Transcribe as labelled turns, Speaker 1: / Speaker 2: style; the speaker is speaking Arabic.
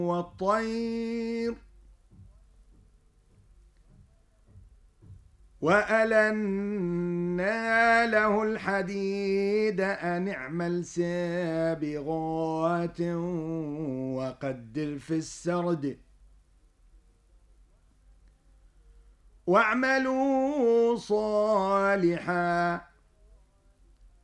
Speaker 1: والطير وألنا له الحديد أن اعمل سابغات وقدر في السرد واعملوا صالحا